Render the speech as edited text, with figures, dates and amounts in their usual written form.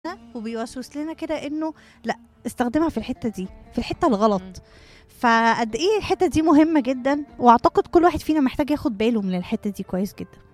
وبيوسوس لنا كده انه لا، استخدمها في الحتة دي، في الحتة الغلط. فقد ايه الحتة دي مهمة جدا، واعتقد كل واحد فينا محتاج ياخد باله من الحتة دي كويس جدا.